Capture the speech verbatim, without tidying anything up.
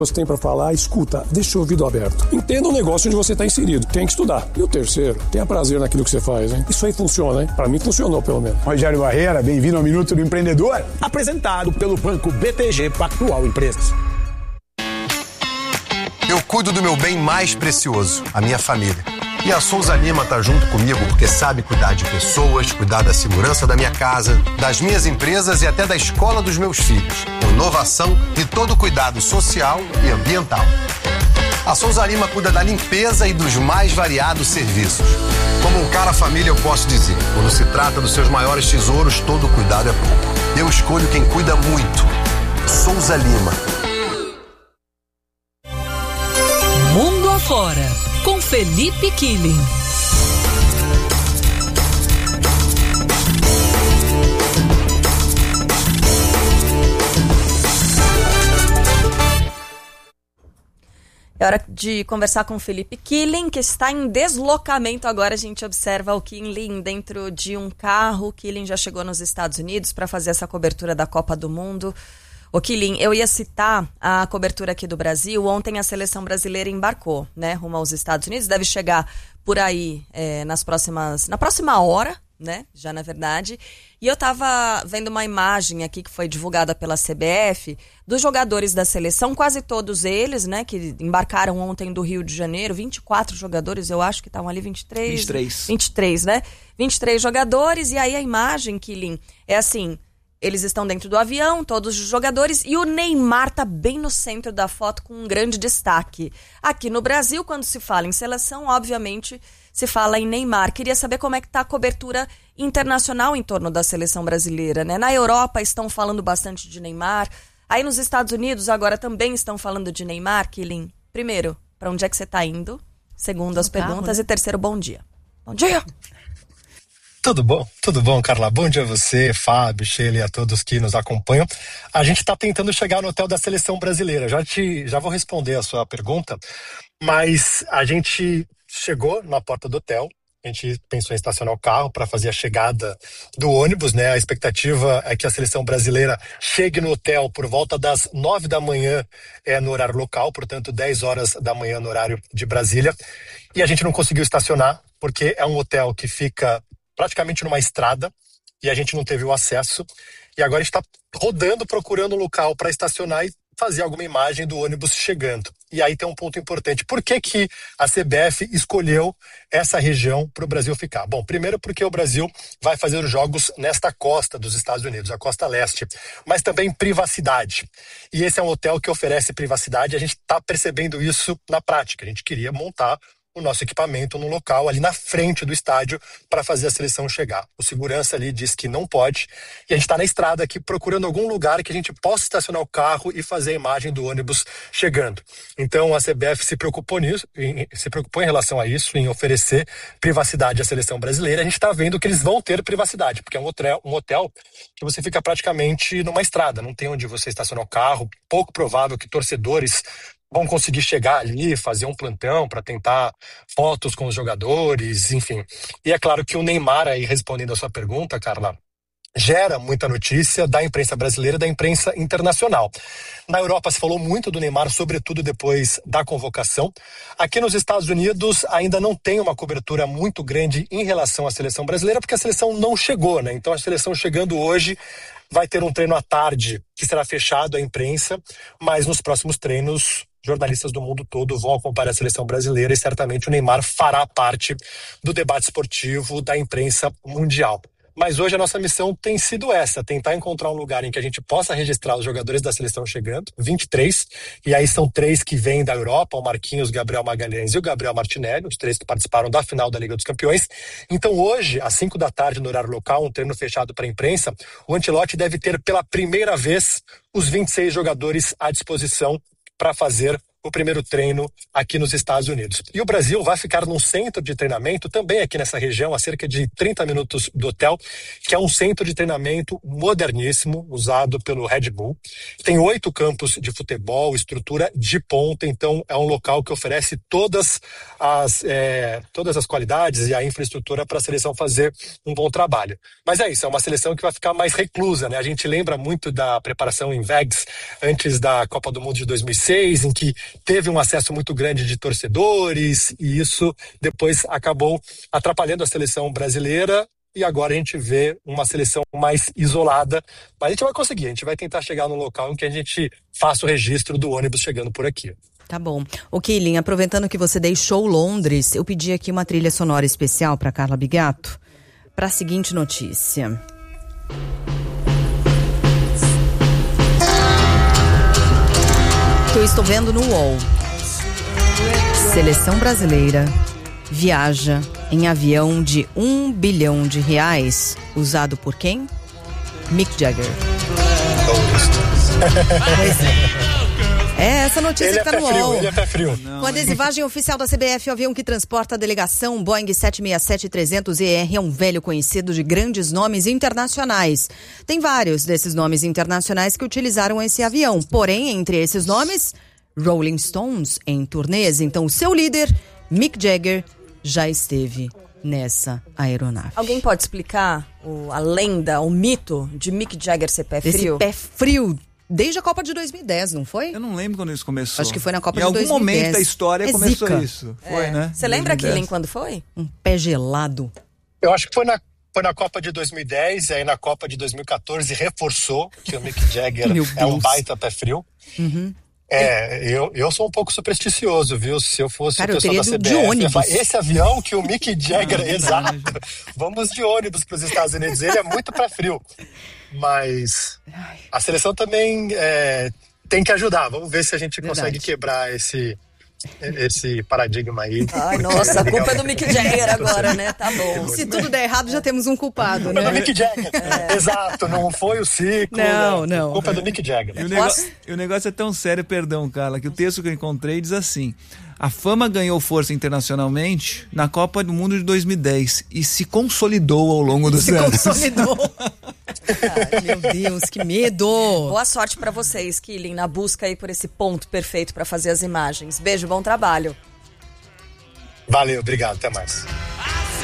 Você tem para falar, escuta, deixa o ouvido aberto. Entenda o negócio onde você está inserido. Tem que estudar. E o terceiro, tenha prazer naquilo que você faz, hein? Isso aí funciona, hein? Para mim funcionou, pelo menos. Rogério Barreira, bem-vindo ao Minuto do Empreendedor. Apresentado pelo Banco B T G Pactual Empresas. Eu cuido do meu bem mais precioso, a minha família. E a Souza Lima tá junto comigo porque sabe cuidar de pessoas, cuidar da segurança da minha casa, das minhas empresas e até da escola dos meus filhos. Com inovação e todo cuidado social e ambiental. A Souza Lima cuida da limpeza e dos mais variados serviços. Como um cara família, eu posso dizer, quando se trata dos seus maiores tesouros, todo cuidado é pouco. Eu escolho quem cuida muito. Souza Lima. Mundo Afora, com Felipe Killing. É hora de conversar com o Felipe Killing, que está em deslocamento agora. A gente observa o Killing dentro de um carro. O Killing já chegou nos Estados Unidos para fazer essa cobertura da Copa do Mundo. Ô, Killing, eu ia citar a cobertura aqui do Brasil. Ontem a seleção brasileira embarcou, né, rumo aos Estados Unidos. Deve chegar por aí é, nas próximas, na próxima hora, né, já na verdade. E eu tava vendo uma imagem aqui que foi divulgada pela C B F dos jogadores da seleção, quase todos eles, né, que embarcaram ontem do Rio de Janeiro. vinte e quatro jogadores, eu acho que estavam ali, vinte e três. vinte e três. vinte e três, né? vinte e três jogadores. E aí a imagem, Killing, é assim... Eles estão dentro do avião, todos os jogadores, e o Neymar tá bem no centro da foto com um grande destaque. Aqui no Brasil, quando se fala em seleção, obviamente se fala em Neymar. Queria saber como é que tá a cobertura internacional em torno da seleção brasileira, né? Na Europa estão falando bastante de Neymar. Aí nos Estados Unidos agora também estão falando de Neymar, Killing. Primeiro, para onde é que você tá indo? Segundo, as perguntas. Carro, né? E terceiro, bom dia. Bom dia! Tudo bom? Tudo bom, Carla? Bom dia a você, Fábio, Sheila e a todos que nos acompanham. A gente está tentando chegar no hotel da seleção brasileira. Já, te, já vou responder a sua pergunta, mas a gente chegou na porta do hotel, a gente pensou em estacionar o carro para fazer a chegada do ônibus, né? A expectativa é que a seleção brasileira chegue no hotel por volta das nove da manhã é, no horário local, portanto dez horas da manhã no horário de Brasília. E a gente não conseguiu estacionar, porque é um hotel que fica praticamente numa estrada e a gente não teve o acesso, e agora a gente está rodando, procurando um local para estacionar e fazer alguma imagem do ônibus chegando. E aí tem um ponto importante. Por que que a C B F escolheu essa região para o Brasil ficar? Bom, primeiro porque o Brasil vai fazer os jogos nesta costa dos Estados Unidos, a costa leste, mas também privacidade. E esse é um hotel que oferece privacidade, e a gente está percebendo isso na prática. A gente queria montar o nosso equipamento no local, ali na frente do estádio, para fazer a seleção chegar. O segurança ali disse que não pode, e a gente está na estrada aqui procurando algum lugar que a gente possa estacionar o carro e fazer a imagem do ônibus chegando. Então a C B F se preocupou nisso, em, se preocupou em relação a isso, em oferecer privacidade à seleção brasileira. A gente está vendo que eles vão ter privacidade, porque é um hotel, um hotel que você fica praticamente numa estrada, não tem onde você estacionar o carro, pouco provável que torcedores vão conseguir chegar ali, fazer um plantão para tentar fotos com os jogadores, enfim. E é claro que o Neymar, aí respondendo a sua pergunta, Carla, gera muita notícia da imprensa brasileira e da imprensa internacional. Na Europa se falou muito do Neymar, sobretudo depois da convocação. Aqui nos Estados Unidos ainda não tem uma cobertura muito grande em relação à seleção brasileira, porque a seleção não chegou, né? Então a seleção chegando hoje vai ter um treino à tarde que será fechado à imprensa, mas nos próximos treinos jornalistas do mundo todo vão acompanhar a seleção brasileira e certamente o Neymar fará parte do debate esportivo da imprensa mundial. Mas hoje a nossa missão tem sido essa, tentar encontrar um lugar em que a gente possa registrar os jogadores da seleção chegando, vinte e três, e aí são três que vêm da Europa, o Marquinhos, o Gabriel Magalhães e o Gabriel Martinelli, os três que participaram da final da Liga dos Campeões. Então hoje, às cinco da tarde no horário local, um treino fechado para a imprensa, o Ancelotti deve ter pela primeira vez os vinte e seis jogadores à disposição para fazer o primeiro treino aqui nos Estados Unidos. E o Brasil vai ficar num centro de treinamento também aqui nessa região, a cerca de trinta minutos do hotel, que é um centro de treinamento moderníssimo, usado pelo Red Bull. Tem oito campos de futebol, estrutura de ponta, então é um local que oferece todas as, é, todas as qualidades e a infraestrutura para a seleção fazer um bom trabalho. Mas é isso, é uma seleção que vai ficar mais reclusa, né? A gente lembra muito da preparação em Vegas antes da Copa do Mundo de dois mil e seis, em que teve um acesso muito grande de torcedores e isso depois acabou atrapalhando a seleção brasileira e agora a gente vê uma seleção mais isolada, mas a gente vai conseguir, a gente vai tentar chegar num local em que a gente faça o registro do ônibus chegando por aqui. Tá bom. Ô Killing, aproveitando que você deixou Londres, eu pedi aqui uma trilha sonora especial para Carla Bigato para a seguinte notícia. Que eu estou vendo no U O L. Seleção brasileira viaja em avião de um bilhão de reais, usado por quem? Mick Jagger. Pois é. É essa notícia ele que tá é no frio, U O L. Ele é pé frio. Com a adesivagem oficial da C B F, o avião que transporta a delegação Boeing sete seis sete trezentos E R é um velho conhecido de grandes nomes internacionais. Tem vários desses nomes internacionais que utilizaram esse avião. Porém, entre esses nomes, Rolling Stones em turnês. Então, o seu líder, Mick Jagger, já esteve nessa aeronave. Alguém pode explicar o, a lenda, o mito de Mick Jagger ser pé frio? Esse pé frio. Desde a Copa de dois mil e dez, não foi? Eu não lembro quando isso começou. Acho que foi na Copa em de dois mil e dez. Em algum momento da história é começou zica. isso. Foi, é. né? Você lembra, Killing, quando foi? Um pé gelado. Eu acho que foi na, foi na Copa de dois mil e dez, e aí na Copa de dois mil e quatorze reforçou que o Mick Jagger é um baita pé frio. Uhum. É, eu, eu sou um pouco supersticioso, viu? Se eu fosse Cara, o pessoal da C B F, de ônibus. eu falar, esse avião que o Mick Jagger, exato, vamos de ônibus para os Estados Unidos, ele é muito pé frio. Mas a seleção também é, tem que ajudar, vamos ver se a gente Verdade. consegue quebrar esse... esse paradigma aí. Ai, nossa, a culpa é do Mick Jagger agora, né? Tá bom. Se tudo der errado, já temos um culpado, Culpa né? do Mick Jagger. É. Exato, não foi o ciclo. Não, né? não. Culpa é do Mick Jagger. E o, negócio, e o negócio é tão sério, perdão, Carla, que o texto que eu encontrei diz assim: a fama ganhou força internacionalmente na Copa do Mundo de dois mil e dez e se consolidou ao longo dos se anos. Se consolidou. Ai, meu Deus, que medo. Boa sorte pra vocês, Killing, na busca aí por esse ponto perfeito pra fazer as imagens. Beijo, bom trabalho. Valeu, obrigado, até mais.